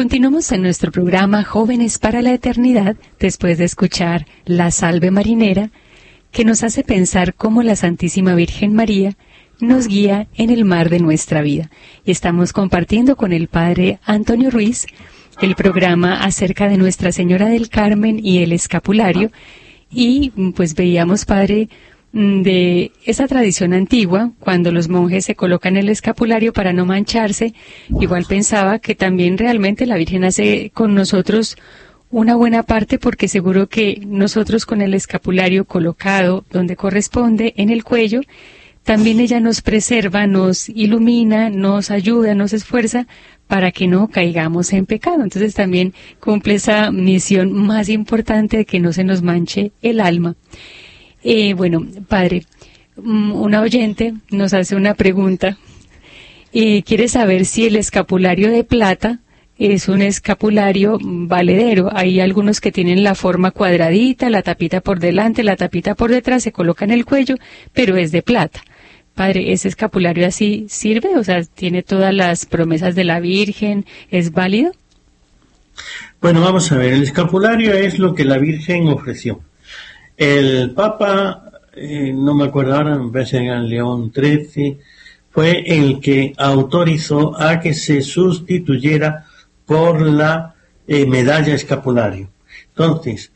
Continuamos en nuestro programa Jóvenes para la Eternidad, después de escuchar la Salve Marinera, que nos hace pensar cómo la Santísima Virgen María nos guía en el mar de nuestra vida. Y estamos compartiendo con el Padre Antonio Ruiz el programa acerca de Nuestra Señora del Carmen y el escapulario. Y pues veíamos, Padre, de esa tradición antigua, cuando los monjes se colocan el escapulario para no mancharse. Igual pensaba que también realmente la Virgen hace con nosotros una buena parte, porque seguro que nosotros con el escapulario colocado donde corresponde, en el cuello, también ella nos preserva, nos ilumina, nos ayuda, nos esfuerza para que no caigamos en pecado. Entonces también cumple esa misión más importante de que no se nos manche el alma. Bueno, Padre, una oyente nos hace una pregunta. Quiere saber si el escapulario de plata es un escapulario valedero. Hay algunos que tienen la forma cuadradita, la tapita por delante, la tapita por detrás, se coloca en el cuello, pero es de plata. Padre, ¿ese escapulario así sirve? O sea, ¿tiene todas las promesas de la Virgen? ¿Es válido? Bueno, vamos a ver, el escapulario es lo que la Virgen ofreció. El Papa, no me acuerdo ahora, me parece que era León XIII, fue el que autorizó a que se sustituyera por la medalla escapulario. Entonces,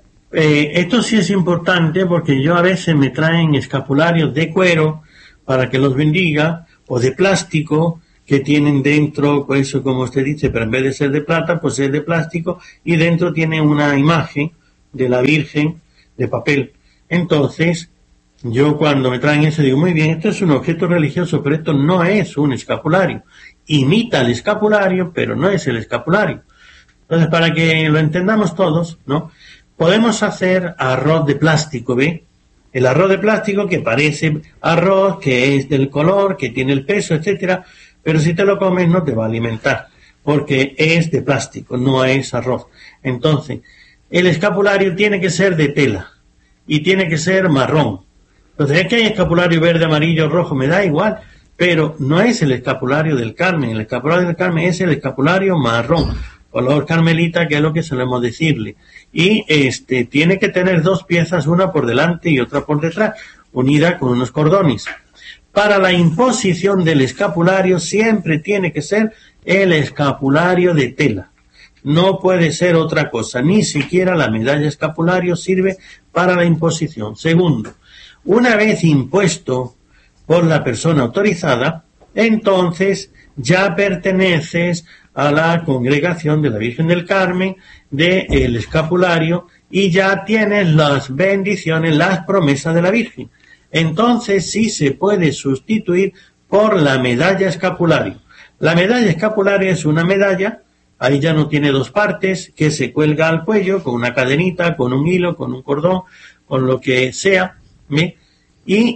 esto sí es importante, porque yo a veces me traen escapularios de cuero para que los bendiga, o de plástico, que tienen dentro, pues eso como usted dice, pero en vez de ser de plata, pues es de plástico, y dentro tiene una imagen de la Virgen de papel. Entonces, yo cuando me traen eso digo, muy bien, esto es un objeto religioso, pero esto no es un escapulario. Imita el escapulario, pero no es el escapulario. Entonces, para que lo entendamos todos, ¿no? Podemos hacer arroz de plástico, ¿ve? El arroz de plástico que parece arroz, que es del color, que tiene el peso, etcétera, pero si te lo comes no te va a alimentar, porque es de plástico, no es arroz. Entonces, el escapulario tiene que ser de tela y tiene que ser marrón. Entonces, es que hay escapulario verde, amarillo, rojo, me da igual, pero no es el escapulario del Carmen. El escapulario del Carmen es el escapulario marrón, color carmelita, que es lo que solemos decirle. Y tiene que tener dos piezas, una por delante y otra por detrás, unida con unos cordones. Para la imposición del escapulario siempre tiene que ser el escapulario de tela. No puede ser otra cosa, ni siquiera la medalla escapulario sirve para la imposición. Segundo, una vez impuesto por la persona autorizada, entonces ya perteneces a la congregación de la Virgen del Carmen, del escapulario, y ya tienes las bendiciones, las promesas de la Virgen. Entonces sí se puede sustituir por la medalla escapulario. La medalla escapulario es una medalla, ahí ya no tiene dos partes, que se cuelga al cuello con una cadenita, con un hilo, con un cordón, con lo que sea, ¿ve? Y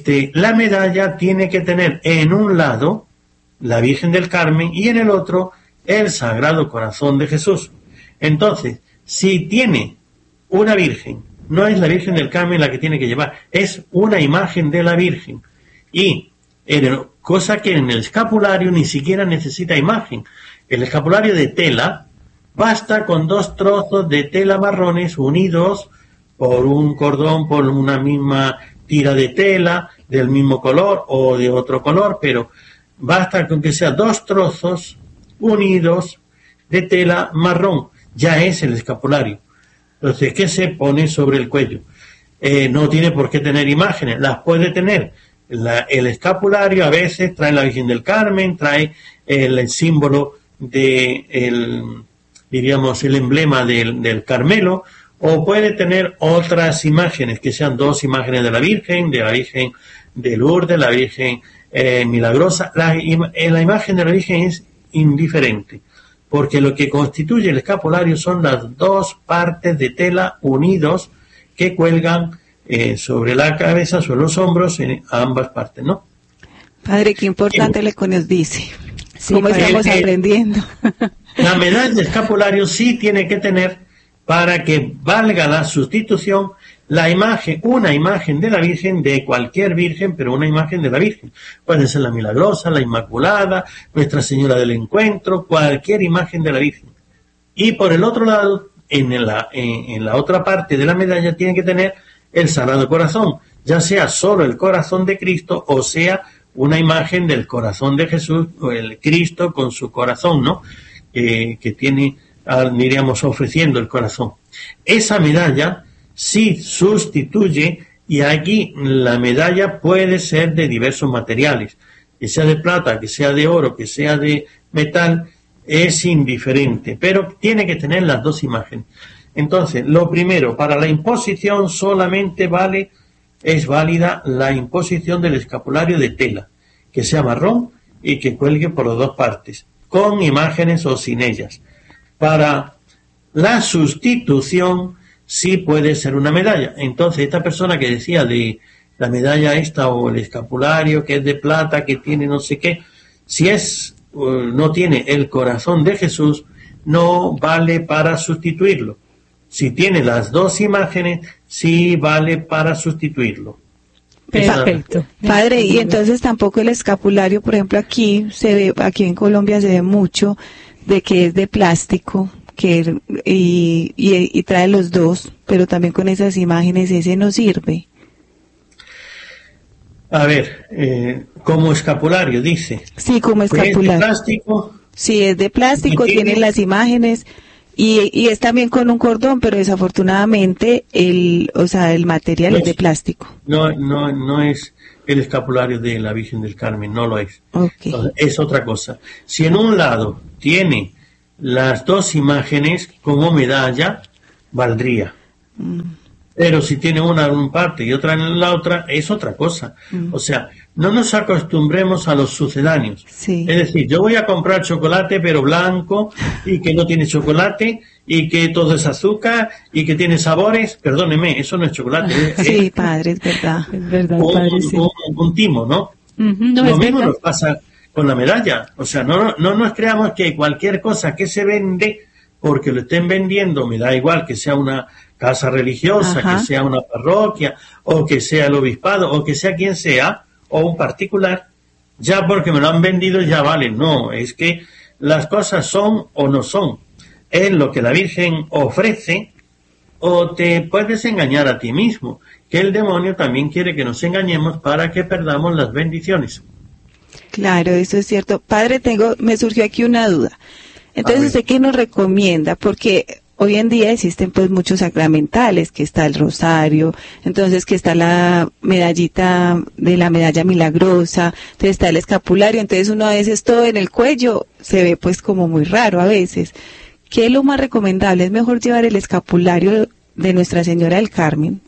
la medalla tiene que tener en un lado la Virgen del Carmen y en el otro el Sagrado Corazón de Jesús. Entonces, si tiene una Virgen, no es la Virgen del Carmen la que tiene que llevar, es una imagen de la Virgen. Y cosa que en el escapulario ni siquiera necesita imagen. El escapulario de tela basta con dos trozos de tela marrones unidos por un cordón, por una misma tira de tela del mismo color o de otro color, pero basta con que sea dos trozos unidos de tela marrón, ya es el escapulario. Entonces, ¿qué se pone sobre el cuello? No tiene por qué tener imágenes, las puede tener. El escapulario a veces trae la Virgen del Carmen, trae el símbolo diríamos, el emblema del Carmelo, o puede tener otras imágenes, que sean dos imágenes de la Virgen de Lourdes, la Virgen milagrosa. La imagen de la Virgen es indiferente, porque lo que constituye el escapulario son las dos partes de tela unidos que cuelgan sobre la cabeza, sobre los hombros, en ambas partes, ¿no? Padre, qué importante lo que nos dice. Sí, ¿cómo estamos aprendiendo? La medalla de escapulario sí tiene que tener, para que valga la sustitución, la imagen, una imagen de la Virgen, de cualquier Virgen, pero una imagen de la Virgen. Puede ser la Milagrosa, la Inmaculada, Nuestra Señora del Encuentro, cualquier imagen de la Virgen. Y por el otro lado, en la otra parte de la medalla tiene que tener el Sagrado Corazón, ya sea solo el corazón de Cristo o sea una imagen del corazón de Jesús o el Cristo con su corazón, ¿no? Que tiene, diríamos, ofreciendo el corazón. Esa medalla sí sustituye, y aquí la medalla puede ser de diversos materiales, que sea de plata, que sea de oro, que sea de metal, es indiferente, pero tiene que tener las dos imágenes. Entonces, lo primero, para la imposición solamente es válida la imposición del escapulario de tela, que sea marrón y que cuelgue por las dos partes, con imágenes o sin ellas. Para la sustitución sí puede ser una medalla. Entonces, esta persona que decía de la medalla esta o el escapulario que es de plata, que tiene no sé qué, si no tiene el corazón de Jesús, no vale para sustituirlo. Si tiene las dos imágenes, sí vale para sustituirlo. Perfecto. Padre, y entonces tampoco el escapulario, por ejemplo, aquí en Colombia se ve mucho de que es de plástico, y trae los dos, pero también con esas imágenes ese no sirve. A ver, como escapulario, dice. Sí, como escapulario. ¿Es de plástico? Sí, es de plástico, tiene las imágenes y es también con un cordón, pero desafortunadamente el material es de plástico. No es el escapulario de la Virgen del Carmen, no lo es. Okay. Entonces, es otra cosa. Si en un lado tiene las dos imágenes como medalla, valdría. Pero si tiene una en una parte y otra en la otra, es otra cosa. O sea, no nos acostumbremos a los sucedáneos. Sí. Es decir, yo voy a comprar chocolate pero blanco y que no tiene chocolate y que todo es azúcar y que tiene sabores. Perdóneme, eso no es chocolate. Sí, padre, es verdad. Es verdad, padre, sí. Un timo, ¿no? No, Lo mismo nos pasa con la medalla. O sea, no nos creamos que cualquier cosa que se vende, porque lo estén vendiendo, me da igual que sea una casa religiosa, Ajá, que sea una parroquia, o que sea el obispado, o que sea quien sea, o un particular, ya porque me lo han vendido ya vale. No, es que las cosas son o no son. Es lo que la Virgen ofrece, o te puedes engañar a ti mismo, que el demonio también quiere que nos engañemos para que perdamos las bendiciones. claro, eso es cierto. Padre, me surgió aquí una duda. Entonces, ¿usted qué nos recomienda? Porque hoy en día existen pues muchos sacramentales, que está el rosario, entonces que está la medallita de la medalla milagrosa, entonces está el escapulario, entonces uno a veces todo en el cuello se ve pues como muy raro a veces. ¿Qué es lo más recomendable? ¿Es mejor llevar el escapulario de Nuestra Señora del Carmen?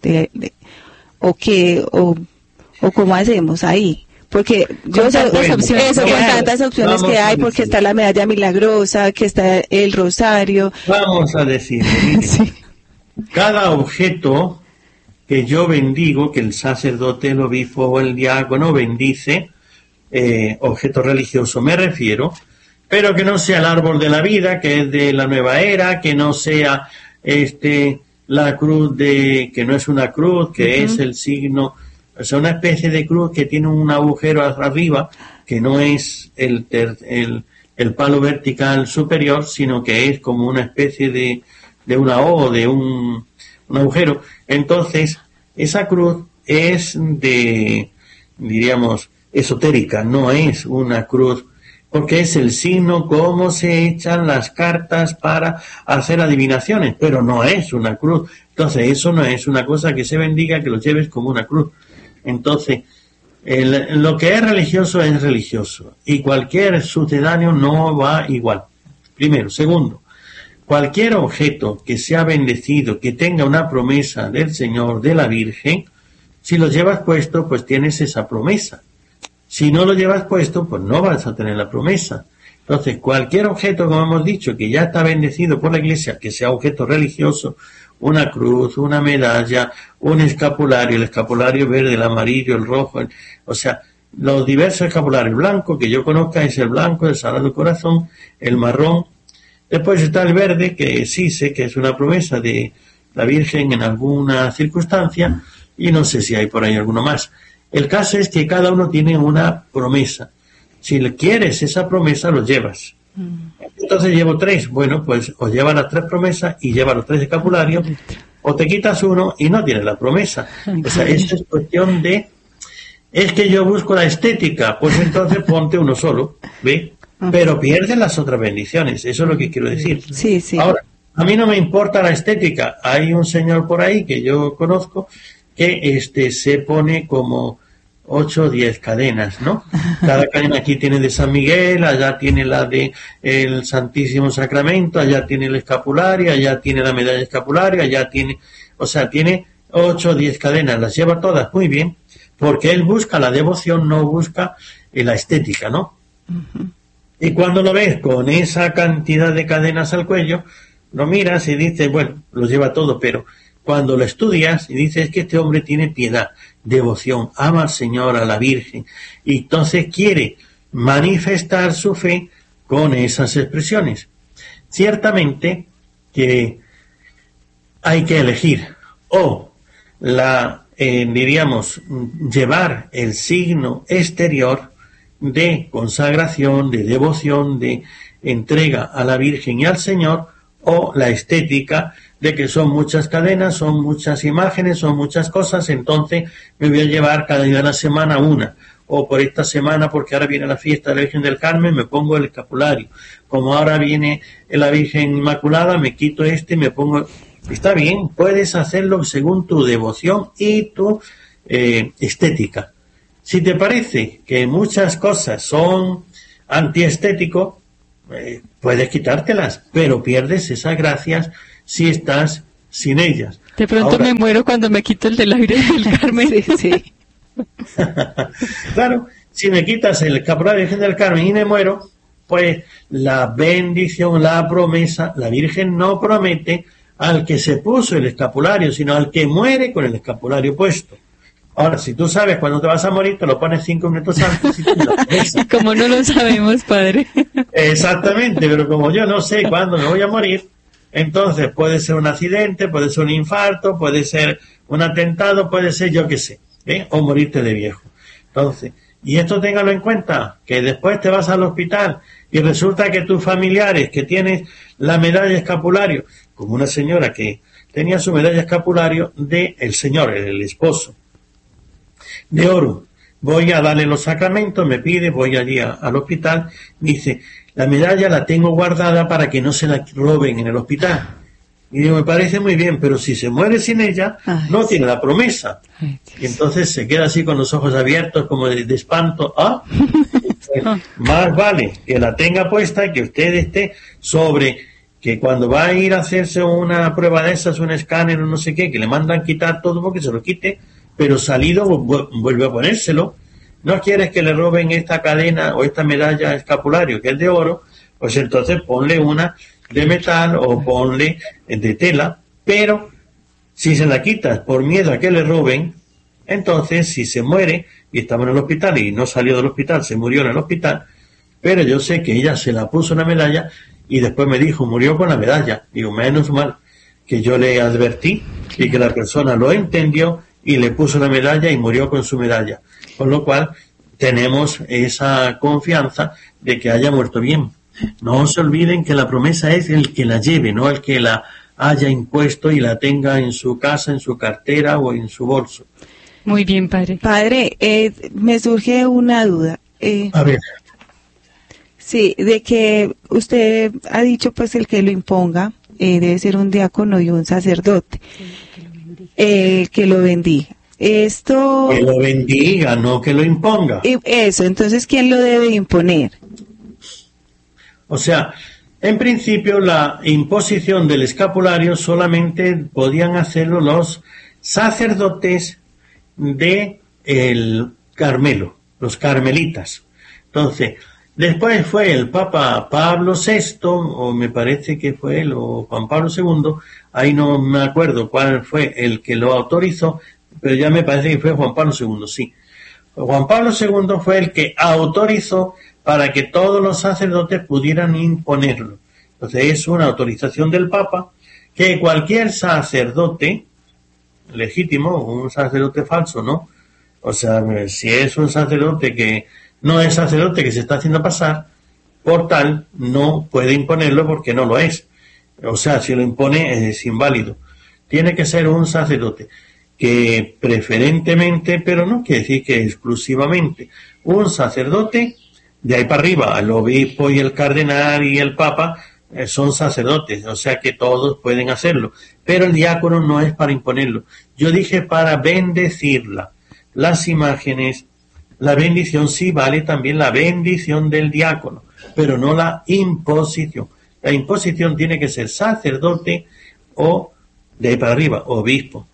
¿O cómo hacemos ahí? Porque yo con tantas opciones que hay, porque está la medalla milagrosa, que está el rosario. Vamos a decir, Sí. cada objeto que yo bendigo, que el sacerdote, el obispo o el diácono bendice, objeto religioso me refiero, pero que no sea el árbol de la vida, que es de la nueva era, que no sea la cruz que no es una cruz, que es el signo. O sea, una especie de cruz que tiene un agujero arriba, que no es el palo vertical superior, sino que es como una especie de una O, de un agujero. Entonces, esa cruz es diríamos, esotérica, no es una cruz, porque es el signo como se echan las cartas para hacer adivinaciones, pero no es una cruz. Entonces, eso no es una cosa que se bendiga, que lo lleves como una cruz. Entonces, lo que es religioso y cualquier sucedáneo no va igual. Primero. Segundo, cualquier objeto que sea bendecido, que tenga una promesa del Señor, de la Virgen, si lo llevas puesto, pues tienes esa promesa. Si no lo llevas puesto, pues no vas a tener la promesa. Entonces, cualquier objeto, como hemos dicho, que ya está bendecido por la Iglesia, que sea objeto religioso, una cruz, una medalla, un escapulario, el escapulario verde, el amarillo, el rojo, o sea, los diversos escapularios. Blanco que yo conozca es el blanco del Sagrado Corazón, el marrón. Después está el verde, que sí sé que es una promesa de la Virgen en alguna circunstancia, y no sé si hay por ahí alguno más. El caso es que cada uno tiene una promesa. Si le quieres esa promesa, lo llevas. Entonces llevo 3. Bueno, pues o lleva las 3 promesas y lleva los 3 escapularios, o te quitas uno y no tienes la promesa. O sea, eso es cuestión de... Es que yo busco la estética, pues entonces ponte uno solo, ¿ve? Pero pierdes las otras bendiciones, eso es lo que quiero decir. Sí, sí. Ahora, a mí no me importa la estética. Hay un señor por ahí que yo conozco que se pone como 8 o 10 cadenas, ¿no? Cada cadena aquí tiene de San Miguel, allá tiene la de el Santísimo Sacramento, allá tiene el escapulario, allá tiene la medalla escapularia, allá tiene, o sea, tiene 8 o 10 cadenas, las lleva todas muy bien, porque él busca la devoción, no busca la estética, ¿no? Uh-huh. Y cuando lo ves con esa cantidad de cadenas al cuello, lo miras y dices, bueno, lo lleva todo, pero cuando lo estudias y dices que este hombre tiene piedad, devoción, ama al Señor, a la Virgen, y entonces quiere manifestar su fe con esas expresiones. Ciertamente que hay que elegir o diríamos, llevar el signo exterior de consagración, de devoción, de entrega a la Virgen y al Señor, o la estética de que son muchas cadenas, son muchas imágenes, son muchas cosas, entonces me voy a llevar cada día de la semana una, o por esta semana, porque ahora viene la fiesta de la Virgen del Carmen, me pongo el escapulario, como ahora viene la Virgen Inmaculada, me quito y me pongo... Está bien, puedes hacerlo según tu devoción y tu estética. Si te parece que muchas cosas son antiestético, puedes quitártelas, pero pierdes esas gracias si estás sin ellas. De pronto ahora, me muero cuando me quito el de la Virgen del Carmen. Sí, sí. Claro, si me quitas el escapulario de la Virgen del Carmen y me muero, pues la bendición, la promesa, la Virgen no promete al que se puso el escapulario, sino al que muere con el escapulario puesto. Ahora, si tú sabes cuándo te vas a morir, te lo pones 5 minutos antes y te lo pones. Y como no lo sabemos, padre. Exactamente, pero como yo no sé cuándo me voy a morir, entonces puede ser un accidente, puede ser un infarto, puede ser un atentado, puede ser yo qué sé, o morirte de viejo. Entonces, y esto téngalo en cuenta, que después te vas al hospital y resulta que tus familiares que tienes la medalla escapulario, como una señora que tenía su medalla escapulario de el señor, el esposo, de oro, voy a darle los sacramentos, me pide, voy allí al hospital, dice, la medalla la tengo guardada para que no se la roben en el hospital. Y digo, me parece muy bien, pero si se muere sin ella, no tiene la promesa. Y entonces se queda así con los ojos abiertos, como de espanto. Más vale que la tenga puesta y que usted esté sobre, que cuando va a ir a hacerse una prueba de esas, un escáner o no sé qué, que le mandan quitar todo porque se lo quite, pero salido vuelve a ponérselo. No quieres que le roben esta cadena o esta medalla escapulario que es de oro, pues entonces ponle una de metal o ponle de tela, pero si se la quitas por miedo a que le roben, entonces si se muere y estaba en el hospital y no salió del hospital, se murió en el hospital, pero yo sé que ella se la puso una medalla y después me dijo, murió con la medalla. Digo, menos mal que yo le advertí y que la persona lo entendió y le puso la medalla y murió con su medalla. Con lo cual tenemos esa confianza de que haya muerto bien. No se olviden que la promesa es el que la lleve, no el que la haya impuesto y la tenga en su casa, en su cartera o en su bolso. Muy bien, padre. Padre, me surge una duda. A ver. Sí, de que usted ha dicho pues el que lo imponga debe ser un diácono y un sacerdote. Que lo bendiga. Esto... Que lo bendiga, no que lo imponga. Eso, entonces, ¿quién lo debe imponer? O sea, en principio la imposición del escapulario solamente podían hacerlo los sacerdotes de el Carmelo, los carmelitas. Entonces, después fue el Papa Pablo VI, o me parece que fue él, o Juan Pablo II, ahí no me acuerdo cuál fue el que lo autorizó, pero ya me parece que fue Juan Pablo II, sí. Juan Pablo II fue el que autorizó para que todos los sacerdotes pudieran imponerlo. Entonces es una autorización del Papa que cualquier sacerdote legítimo, un sacerdote falso, ¿no? O sea, si es un sacerdote que no es sacerdote, que se está haciendo pasar por tal, no puede imponerlo porque no lo es. O sea, si lo impone es inválido. Tiene que ser un sacerdote que preferentemente, pero no quiere decir que exclusivamente, un sacerdote, de ahí para arriba, el obispo y el cardenal y el papa son sacerdotes, o sea que todos pueden hacerlo, pero el diácono no es para imponerlo. Yo dije para bendecirla. Las imágenes, la bendición sí vale también la bendición del diácono, pero no la imposición. La imposición tiene que ser sacerdote o, de ahí para arriba, obispo.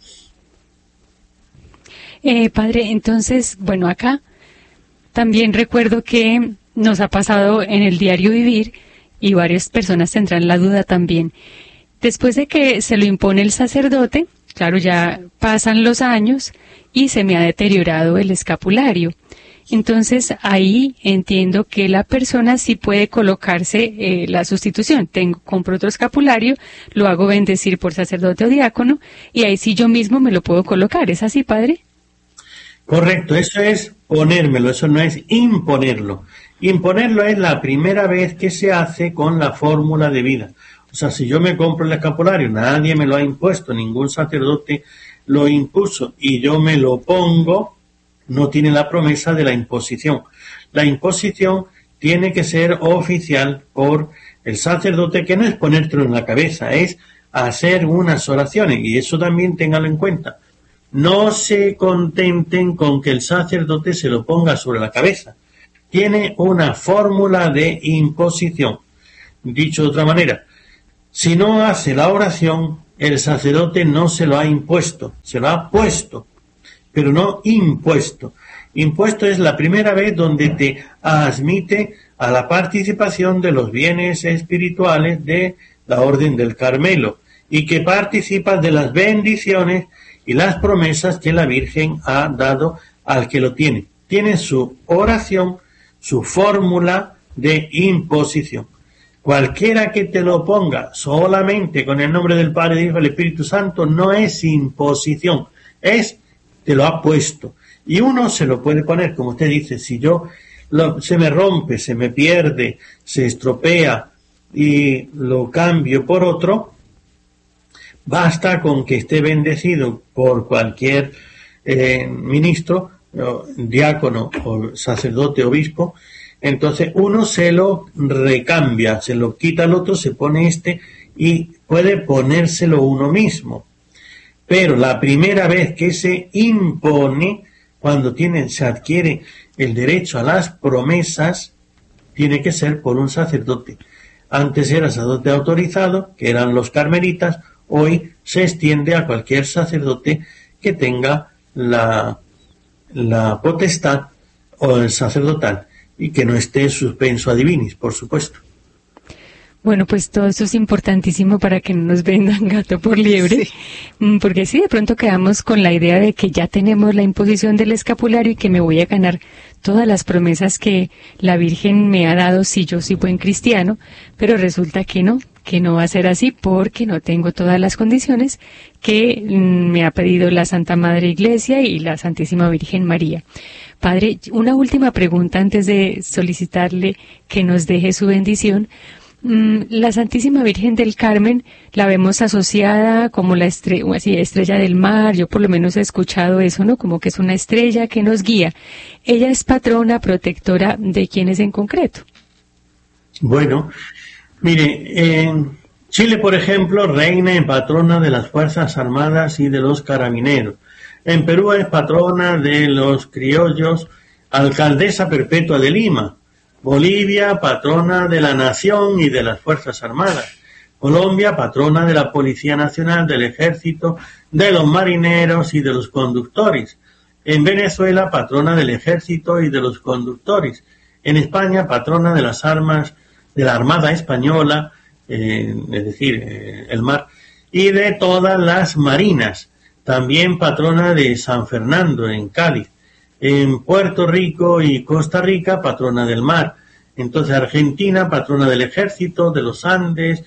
Padre, entonces, bueno, acá también recuerdo que nos ha pasado en el diario vivir, y varias personas tendrán la duda también. Después de que se lo impone el sacerdote, claro, ya pasan los años y se me ha deteriorado el escapulario. Entonces ahí entiendo que la persona sí puede colocarse la sustitución. Compro otro escapulario, lo hago bendecir por sacerdote o diácono, y ahí sí yo mismo me lo puedo colocar. ¿Es así, Padre? Correcto, eso es ponérmelo, eso no es imponerlo. Imponerlo es la primera vez que se hace con la fórmula de vida. O sea, si yo me compro el escapulario, nadie me lo ha impuesto, ningún sacerdote lo impuso y yo me lo pongo, no tiene la promesa de la imposición. La imposición tiene que ser oficial por el sacerdote, que no es ponértelo en la cabeza, es hacer unas oraciones, y eso también ténganlo en cuenta. No se contenten con que el sacerdote se lo ponga sobre la cabeza. Tiene una fórmula de imposición. Dicho de otra manera, si no hace la oración, el sacerdote no se lo ha impuesto, se lo ha puesto, pero no impuesto. Impuesto es la primera vez donde te admite a la participación de los bienes espirituales de la Orden del Carmelo, y que participas de las bendiciones y las promesas que la Virgen ha dado al que lo tiene. Tiene su oración, su fórmula de imposición. Cualquiera que te lo ponga solamente con el nombre del Padre, del Hijo y del Espíritu Santo no es imposición, te lo ha puesto. Y uno se lo puede poner, como usted dice, si se me rompe, se me pierde, se estropea y lo cambio por otro, basta con que esté bendecido por cualquier ministro, diácono o sacerdote, obispo. Entonces uno se lo recambia, se lo quita al otro, se pone y puede ponérselo uno mismo. Pero la primera vez que se impone, cuando se adquiere el derecho a las promesas, tiene que ser por un sacerdote. Antes era sacerdote autorizado, que eran los carmelitas. Hoy se extiende a cualquier sacerdote que tenga la potestad o el sacerdotal y que no esté suspenso a divinis, por supuesto. Bueno, pues todo eso es importantísimo para que no nos vendan gato por liebre, sí. Porque sí, de pronto quedamos con la idea de que ya tenemos la imposición del escapulario y que me voy a ganar todas las promesas que la Virgen me ha dado si yo soy buen cristiano, pero resulta que no va a ser así porque no tengo todas las condiciones que me ha pedido la Santa Madre Iglesia y la Santísima Virgen María. Padre, una última pregunta antes de solicitarle que nos deje su bendición. La Santísima Virgen del Carmen la vemos asociada como la estrella del mar. Yo por lo menos he escuchado eso, ¿no? Como que es una estrella que nos guía. ¿Ella es patrona, protectora de quiénes en concreto? Bueno, mire, en Chile, por ejemplo, reina y patrona de las Fuerzas Armadas y de los Carabineros. En Perú es patrona de los criollos, alcaldesa perpetua de Lima. Bolivia, patrona de la nación y de las Fuerzas Armadas. Colombia, patrona de la Policía Nacional, del Ejército, de los marineros y de los conductores. En Venezuela, patrona del Ejército y de los conductores. En España, patrona de las armas de la Armada Española, es decir, el mar, y de todas las marinas. También patrona de San Fernando, en Cádiz. En Puerto Rico y Costa Rica, patrona del mar. Entonces Argentina, patrona del Ejército, de los Andes,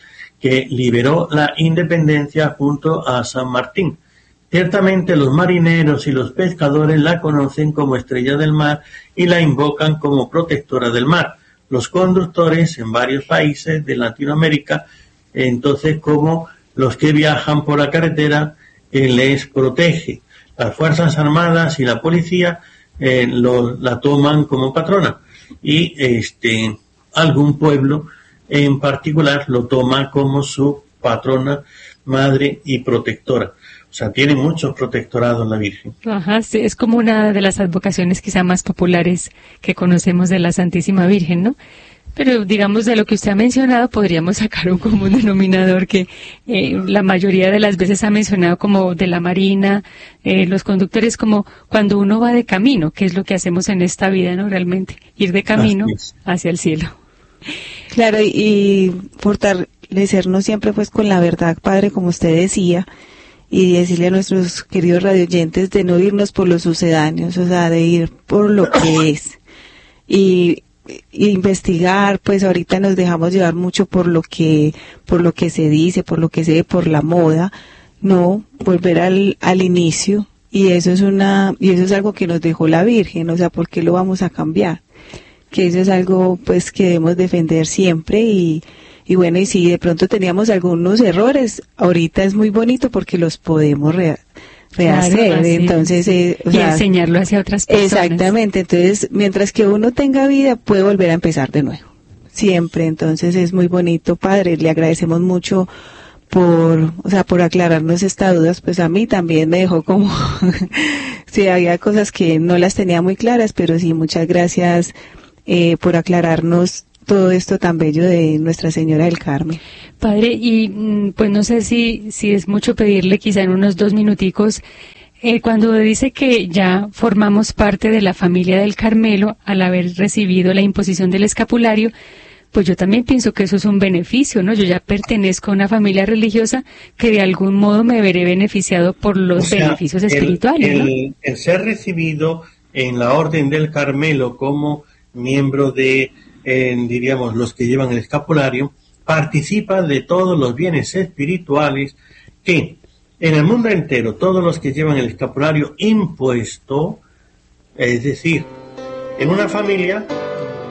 que liberó la independencia junto a San Martín. Ciertamente los marineros y los pescadores la conocen como estrella del mar y la invocan como protectora del mar. Los conductores en varios países de Latinoamérica, entonces como los que viajan por la carretera, les protege. Las Fuerzas Armadas y la policía la toman como patrona y algún pueblo en particular lo toma como su patrona, madre y protectora. O sea, tiene muchos protectorados la Virgen. Ajá, sí, es como una de las advocaciones quizá más populares que conocemos de la Santísima Virgen, ¿no? Pero digamos, de lo que usted ha mencionado, podríamos sacar un común denominador que la mayoría de las veces ha mencionado, como de la Marina, los conductores, como cuando uno va de camino, que es lo que hacemos en esta vida, ¿no? Realmente, ir de camino hacia el cielo. Claro, y fortalecernos siempre pues con la verdad, Padre, como usted decía, y decirle a nuestros queridos radioyentes de no irnos por los sucedáneos, o sea, de ir por lo que es. Y investigar, pues ahorita nos dejamos llevar mucho por lo que se dice, por lo que se ve, por la moda, no, volver al inicio, y eso es algo que nos dejó la Virgen, o sea, ¿por qué lo vamos a cambiar? Que eso es algo pues que debemos defender siempre y bueno, y si de pronto teníamos algunos errores, ahorita es muy bonito porque los podemos rehacer, claro, entonces y enseñarlo hacia otras personas. Exactamente, entonces mientras que uno tenga vida puede volver a empezar de nuevo, siempre, entonces es muy bonito, Padre, le agradecemos mucho por aclararnos estas dudas, pues a mí también me dejó como, sí, había cosas que no las tenía muy claras, pero sí, muchas gracias por aclararnos todo esto tan bello de Nuestra Señora del Carmen. Padre, y pues no sé si es mucho pedirle, quizá en unos 2 minuticos, cuando dice que ya formamos parte de la familia del Carmelo al haber recibido la imposición del escapulario, pues yo también pienso que eso es un beneficio, ¿no? Yo ya pertenezco a una familia religiosa que de algún modo me veré beneficiado por los beneficios espirituales, ¿no? El ser recibido en la Orden del Carmelo como miembro de, diríamos, los que llevan el escapulario, participa de todos los bienes espirituales que en el mundo entero, todos los que llevan el escapulario impuesto, es decir, en una familia